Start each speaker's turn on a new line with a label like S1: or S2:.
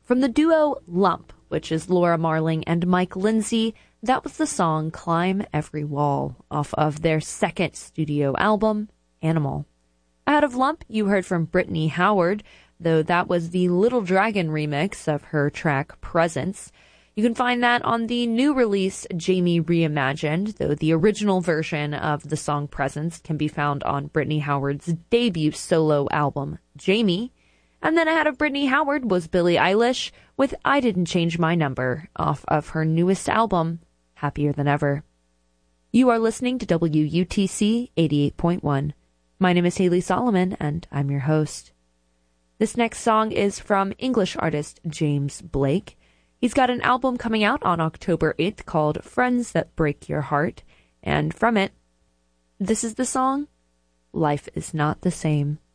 S1: From the duo Lump, which is Laura Marling and Mike Lindsay, that was the song Climb Every Wall off of their second studio album, Animal. Out of Lump, you heard from Brittany Howard, though that was the Little Dragon remix of her track Presence. You can find that on the new release, Jamie Reimagined, though the original version of the song Presence can be found on Brittany Howard's debut solo album, Jamie. And then ahead of Brittany Howard was Billie Eilish with I Didn't Change My Number off of her newest album, Happier Than Ever. You are listening to WUTC 88.1. My name is Haley Solomon, and I'm your host. This next song is from English artist James Blake. He's got an album coming out on October 8th called Friends That Break Your Heart, and from it, this is the song, Life Is Not the Same.